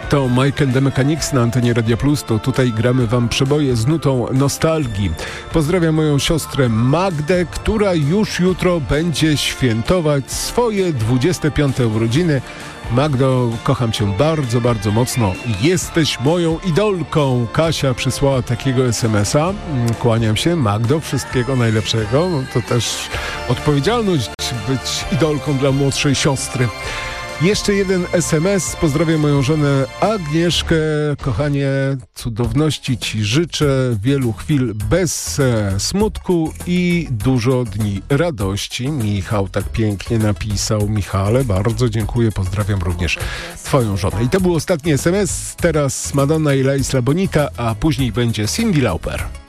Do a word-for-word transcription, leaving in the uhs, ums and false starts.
To Michael the Mechanics na antenie Radia Plus. To tutaj gramy wam przeboje z nutą nostalgii. Pozdrawiam moją siostrę Magdę, która już jutro będzie świętować swoje dwudzieste piąte urodziny. Magdo, kocham cię bardzo, bardzo mocno. Jesteś moją idolką. Kasia przysłała takiego es em es a. Kłaniam się. Magdo, wszystkiego najlepszego. No to też odpowiedzialność być idolką dla młodszej siostry. Jeszcze jeden es em es. Pozdrawiam moją żonę Agnieszkę. Kochanie, cudowności ci życzę, wielu chwil bez e, smutku i dużo dni radości. Michał tak pięknie napisał. Michale, bardzo dziękuję. Pozdrawiam również twoją żonę. I to był ostatni es em es. Teraz Madonna i La Isla Bonita, a później będzie Cyndi Lauper.